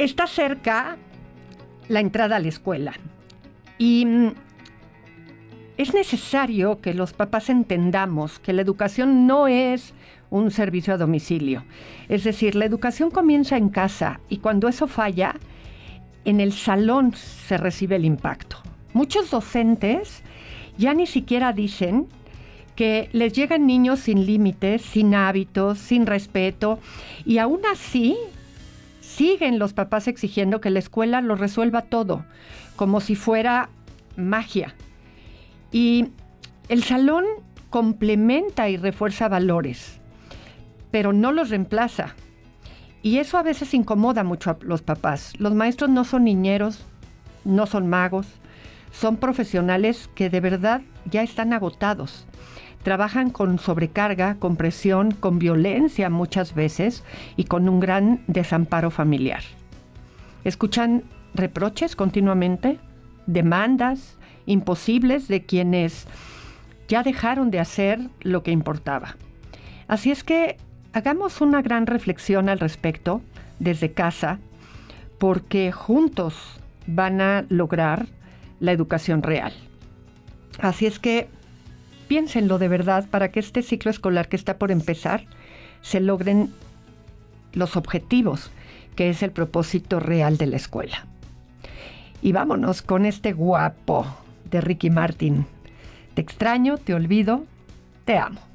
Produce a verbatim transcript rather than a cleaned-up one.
está cerca la entrada a la escuela y mm, es necesario que los papás entendamos que la educación no es un servicio a domicilio. Es decir, la educación comienza en casa y cuando eso falla, en el salón se recibe el impacto. Muchos docentes ya ni siquiera dicen que les llegan niños sin límites, sin hábitos, sin respeto, y aún así siguen los papás exigiendo que la escuela lo resuelva todo, como si fuera magia. Y el salón complementa y refuerza valores, pero no los reemplaza. Y eso a veces incomoda mucho a los papás. Los maestros no son niñeros, no son magos, son profesionales que de verdad ya están agotados. Trabajan con sobrecarga, con presión, con violencia muchas veces y con un gran desamparo familiar. Escuchan reproches continuamente, demandas imposibles de quienes ya dejaron de hacer lo que importaba. Así es que hagamos una gran reflexión al respecto desde casa, porque juntos van a lograr la educación real. Así es que piénsenlo de verdad para que este ciclo escolar que está por empezar se logren los objetivos, que es el propósito real de la escuela. Y vámonos con este guapo de Ricky Martin. Te extraño, te olvido, te amo.